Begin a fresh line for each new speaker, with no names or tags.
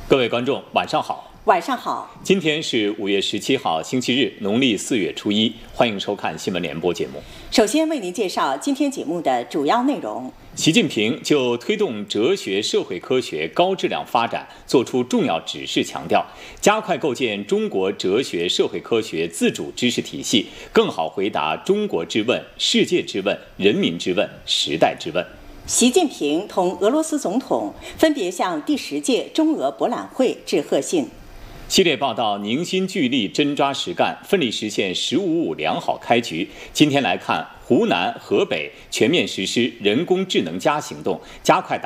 各位观众，晚上好。
晚上好。
今天是5月17号，星期日，农历4月初1。欢迎收看新闻联播节目。
首先为您介绍今天节目的主要内容。
习近平就推动哲学社会科学高质量发展作出重要指示，强调加快构建中国哲学社会科学自主知识体系，更好回答中国之问、世界之问、人民之问、时代之问。
习近平同俄罗斯总统分别向第10届中俄博览会致贺信。
系列报道凝心聚力，真抓实干，奋力实现“15+5”良好开局。今天来看湖南、河北全面实施人工智能+行动，加快